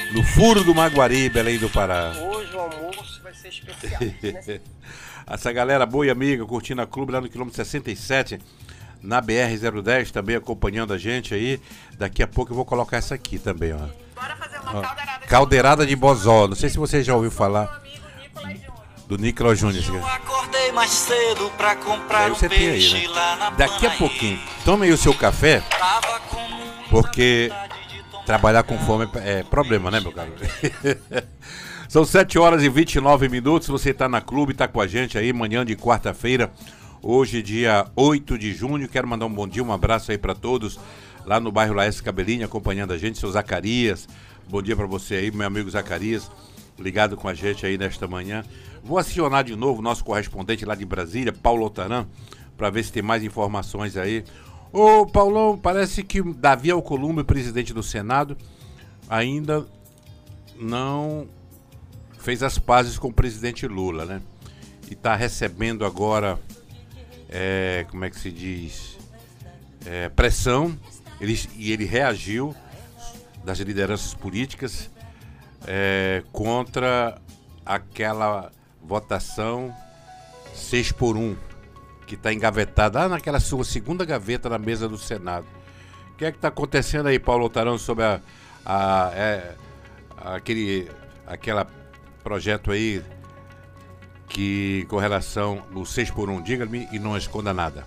no Furo do Maguari, Belém do Pará. Hoje o almoço vai ser especial, né? Essa galera boa e amiga, curtindo a clube lá no quilômetro 67, na BR-010, também acompanhando a gente aí. Daqui a pouco eu vou colocar essa aqui também, ó. Bora fazer uma caldeirada de Bozó. Não sei se você já ouviu falar do Nicolas Júnior. Eu acordei mais cedo pra comprar Você tem aí, né? Daqui a pouquinho, tome aí o seu café, porque trabalhar com fome é problema, né, meu caro? São 7h29. Você tá na clube, tá com a gente aí, manhã de quarta-feira. Hoje, dia 8 de junho. Quero mandar um bom dia, um abraço aí pra todos lá no bairro Laércio Cabelinho, acompanhando a gente, seu Zacarias. Bom dia pra você aí, meu amigo Zacarias, ligado com a gente aí nesta manhã. Vou acionar de novo o nosso correspondente lá de Brasília, Paulo Otaran, pra ver se tem mais informações aí. Ô, Paulão, parece que Davi Alcolumbre, presidente do Senado, ainda não fez as pazes com o presidente Lula, né? E tá recebendo agora, como é que se diz, pressão, ele reagiu das lideranças políticas contra aquela votação 6-1, que está engavetada lá naquela sua segunda gaveta na mesa do Senado. O que é que está acontecendo aí, Paulo Otarão, sobre aquele projeto aí que com relação ao 6-1, diga-me e não esconda nada.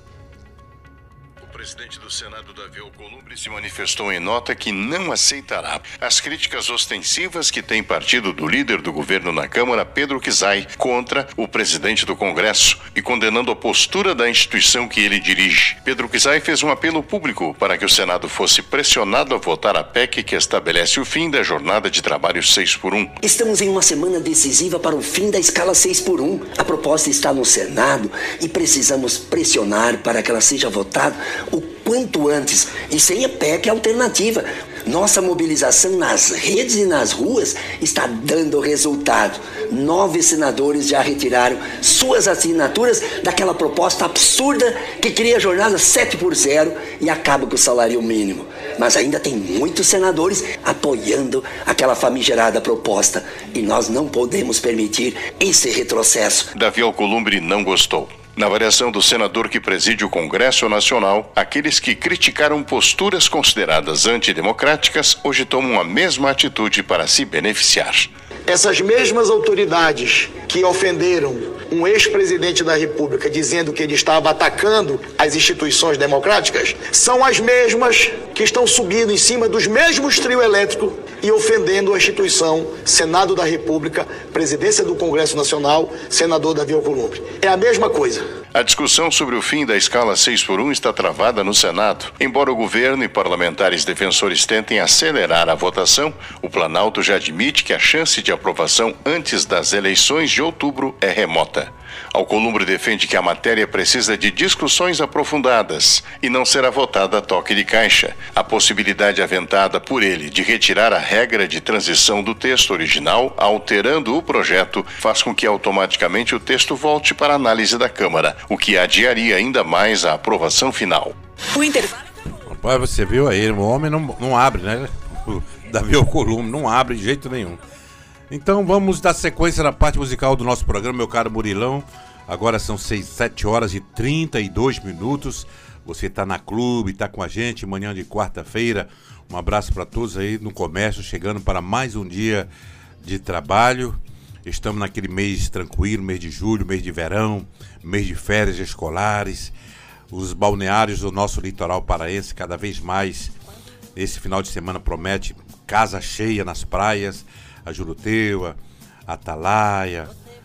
O presidente do Senado, Davi Alcolumbre, se manifestou em nota que não aceitará as críticas ostensivas que tem partido do líder do governo na Câmara, Pedro Kizai, contra o presidente do Congresso e condenando a postura da instituição que ele dirige. Pedro Kizai fez um apelo público para que o Senado fosse pressionado a votar a PEC que estabelece o fim da jornada de trabalho 6-1. Estamos em uma semana decisiva para o fim da escala 6-1. A proposta está no Senado e precisamos pressionar para que ela seja votada o quanto antes, e sem a PEC alternativa. Nossa mobilização nas redes e nas ruas está dando resultado. 9 senadores já retiraram suas assinaturas daquela proposta absurda que cria a jornada 7x0 e acaba com o salário mínimo. Mas ainda tem muitos senadores apoiando aquela famigerada proposta e nós não podemos permitir esse retrocesso. Davi Alcolumbre não gostou. Na avaliação do senador que preside o Congresso Nacional, aqueles que criticaram posturas consideradas antidemocráticas hoje tomam a mesma atitude para se beneficiar. Essas mesmas autoridades que ofenderam um ex-presidente da República dizendo que ele estava atacando as instituições democráticas são as mesmas que estão subindo em cima dos mesmos trio elétrico e ofendendo a instituição Senado da República, Presidência do Congresso Nacional, senador Davi Alcolumbre. É a mesma coisa. A discussão sobre o fim da escala 6-1 está travada no Senado. Embora o governo e parlamentares defensores tentem acelerar a votação, o Planalto já admite que a chance de aprovação antes das eleições de outubro é remota. Alcolumbre defende que a matéria precisa de discussões aprofundadas e não será votada a toque de caixa. A possibilidade aventada por ele de retirar a regra de transição do texto original, alterando o projeto, faz com que automaticamente o texto volte para análise da Câmara, o que adiaria ainda mais a aprovação final. O intervalo. Rapaz, você viu aí, o homem não abre, né? O Davi Alcolumbre não abre de jeito nenhum. Então vamos dar sequência na parte musical do nosso programa, meu caro Murilão. Agora são 7h32. Você está na clube, está com a gente, manhã de quarta-feira. Um abraço para todos aí no comércio, chegando para mais um dia de trabalho. Estamos naquele mês tranquilo, mês de julho, mês de verão, mês de férias escolares. Os balneários do nosso litoral paraense, cada vez mais, esse final de semana promete casa cheia nas praias. A Juruteua, Atalaia,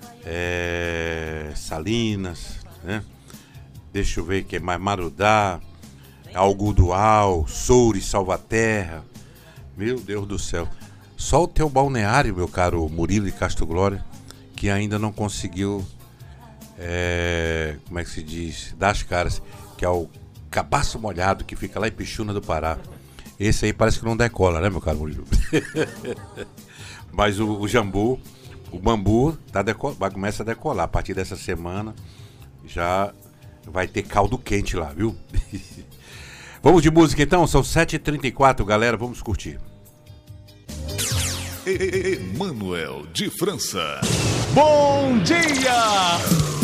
Salinas, né? Deixa eu ver quem mais, Marudá, Algodual, Soures, Salvaterra. Meu Deus do céu. Só o teu balneário, meu caro Murilo de Castro Glória, que ainda não conseguiu, como é que se diz, dar as caras, que é o Cabaço Molhado, que fica lá em Pixuna do Pará. Esse aí parece que não decola, né, meu caro Murilo? Mas o jambu, o bambu vai começar a decolar. A partir dessa semana já vai ter caldo quente lá, viu? Vamos de música então, são 7h34, galera, vamos curtir. Emanuel de França. Bom dia!